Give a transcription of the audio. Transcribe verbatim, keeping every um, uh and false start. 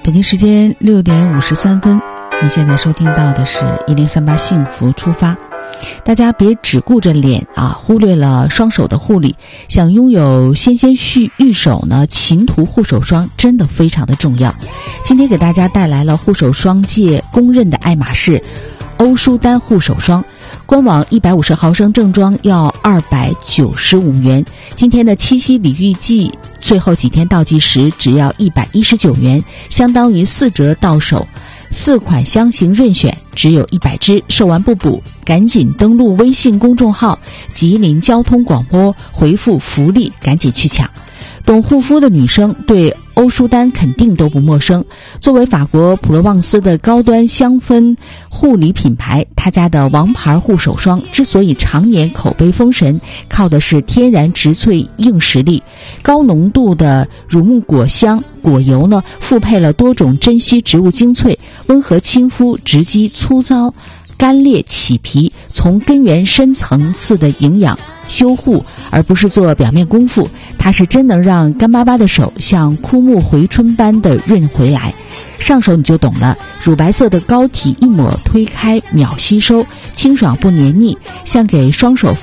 北京时间六点五十三分，你现在收听到的是一零三八幸福出发。大家别只顾着脸啊，忽略了双手的护理。想拥有纤纤玉玉手呢，勤涂护手霜真的非常的重要。今天给大家带来了护手霜界公认的爱马仕欧舒丹护手霜，官网一百五十毫升正装要二百九十五元。今天的七夕礼遇季最后几天倒计时只要一百一十九元，相当于四折到手。四款香型任选，只有一百支，售完不补，赶紧登录微信公众号吉林交通广播，回复福利，赶紧去抢。懂护肤的女生对欧舒丹肯定都不陌生，作为法国普罗旺斯的高端香氛护理品牌，他家的王牌护手霜之所以常年口碑封神，靠的是天然植萃硬实力，高浓度的乳木果香果油呢，复配了多种珍稀植物精粹，温和亲肤，直击粗糙干裂起皮，从根源深层次的营养修护，而不是做表面功夫。它是真能让干巴巴的手像枯木回春般的润回来。上手你就懂了，乳白色的膏体一抹推开秒吸收，清爽不黏腻，像给双手